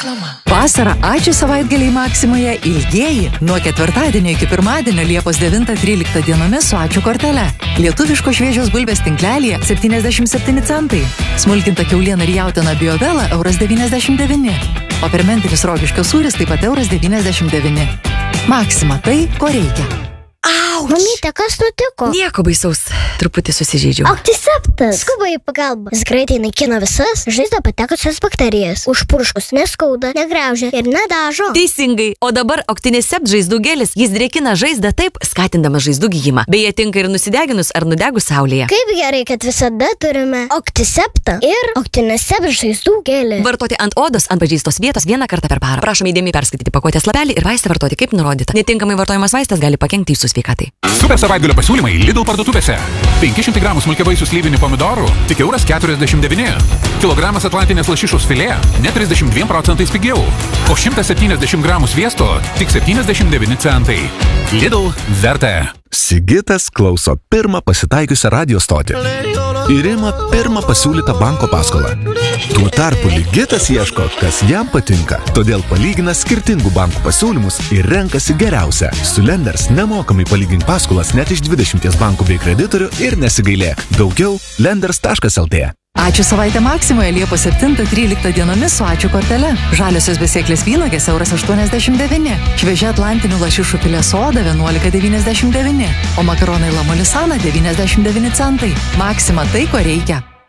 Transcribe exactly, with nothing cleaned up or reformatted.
reklama. Vasarą ačiū savaitgaliai Maksimoje ilgieji nuo ketvirtadienio iki pirmadienio Liepos devintą tryliktą dienomis su ačiū kortele. Lietuviško šviežios bulvės tinklelyje septyniasdešimt septyni centai. Smulkinta kiauliena ir jautiena Biovela euras devyniasdešimt devyni. O fermentinis rogiškio sūris taip pat euras devyniasdešimt devyni. Maksima tai, ko reikia. Auč! Mamyte, kas nutiko? Nieko baisaus, truputį susižeidžiau. Oktiseptas. Skuba į pagalbą. Jis greitai naikina visas žaizdą patekusias bakterijas. Užpurškus neskauda, negraužia ir nedažo. Teisingai. O dabar Octinisept žaizdų gelis. Jis drėkina žaizdą taip, skatindamas žaizdų gijimą. Beje, tinka ir nusideginus ar nudegus saulėje. Kaip gerai, kad visada turime Octiseptą ir Octinisept žaizdų gelį. Vartoti ant odos, ant pažeistos vietos vieną kartą per parą. Prašome įdėmiai perskaityti pakuotės lapelį ir vaistą vartoti kaip nurodyta. Netinkamai vartojamas vaistas gali pakenkti jūsų sveikatai. Super savaitgalio pasiūlymai Lidl parduotuvėse. penki šimtai gramų smulkiavaisių slyvinių pomidorų tik euras keturiasdešimt devyni. Kilogramas atlantinės lašišos filė net trisdešimt dviem procentais pigiau. O šimtas septyniasdešimt gramų sviesto tik septyniasdešimt devyni centai. Lidl verta. Sigitas klauso pirmą pasitaikiusią radio stotį ir ima pirmą pasiūlytą banko paskolą. Tuo tarpu Ligitas ieško, kas jam patinka, todėl palygina skirtingų bankų pasiūlymus ir renkasi geriausią. Su Lenders nemokamai palygink paskolas net iš dvidešimties bankų bei kreditorių ir nesigailėk. Daugiau lenders taškas lt. Ačiū savaitę Maksimoje Liepos septintą tryliktą dienomis su ačiū kortele. Žaliosios besėklės vynogės euras aštuoniasdešimt devyni. Šviežia atlantinių lašišų filė soda vienuolika devyniasdešimt devyni. O makaronai La Molisana devyniasdešimt devyni centai. Maksima tai, ko reikia.